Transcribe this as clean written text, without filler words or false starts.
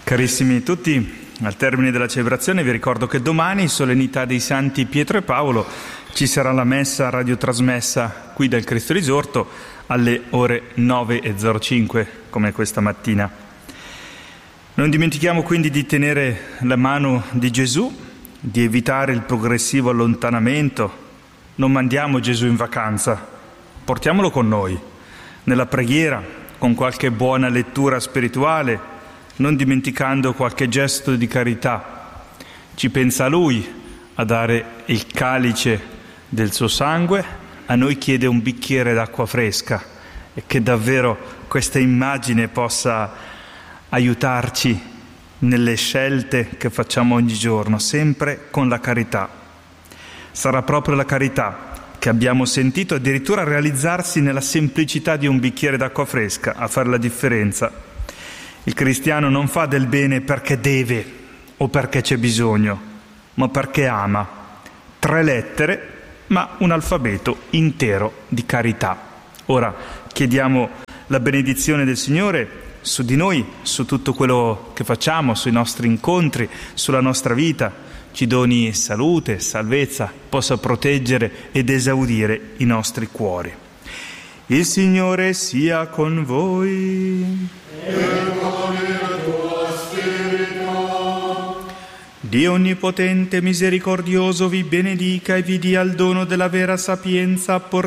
Carissimi tutti, al termine della celebrazione vi ricordo che domani, solennità dei Santi Pietro e Paolo, ci sarà la messa radiotrasmessa qui dal Cristo Risorto alle ore 9:05, come questa mattina. Non dimentichiamo quindi di tenere la mano di Gesù, di evitare il progressivo allontanamento. Non mandiamo Gesù in vacanza, portiamolo con noi, nella preghiera, con qualche buona lettura spirituale, non dimenticando qualche gesto di carità. Ci pensa Lui a dare il calice del suo sangue, a noi chiede un bicchiere d'acqua fresca, e che davvero questa immagine possa aiutarci nelle scelte che facciamo ogni giorno, sempre con la carità. Sarà proprio la carità che abbiamo sentito addirittura realizzarsi nella semplicità di un bicchiere d'acqua fresca a fare la differenza. Il cristiano non fa del bene perché deve o perché c'è bisogno, ma perché ama. 3 lettere, ma un alfabeto intero di carità. Ora chiediamo la benedizione del Signore su di noi, su tutto quello che facciamo, sui nostri incontri, sulla nostra vita. Ci doni salute, salvezza, possa proteggere ed esaudire i nostri cuori. Il Signore sia con voi. E con il tuo spirito. Dio Onnipotente e Misericordioso vi benedica e vi dia il dono della vera sapienza,